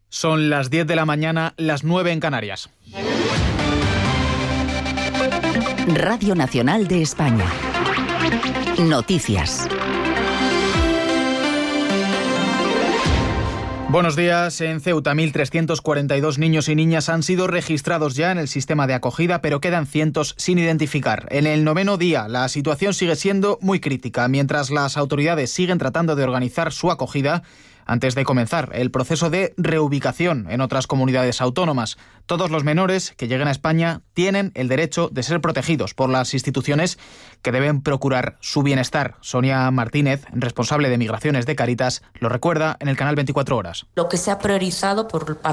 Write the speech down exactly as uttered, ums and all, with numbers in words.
Son las diez de la mañana, las nueve en Canarias. Radio Nacional de España. Noticias. Buenos días. En Ceuta, mil trescientos cuarenta y dos niños y niñas han sido registrados ya en el sistema de acogida, pero quedan cientos sin identificar. En el noveno día, la situación sigue siendo muy crítica, mientras las autoridades siguen tratando de organizar su acogida antes de comenzar el proceso de reubicación en otras comunidades autónomas. Todos los menores que lleguen a España tienen el derecho de ser protegidos por las instituciones que deben procurar su bienestar. Sonia Martínez, responsable de Migraciones de Cáritas, lo recuerda en el canal veinticuatro horas. Lo que se ha priorizado por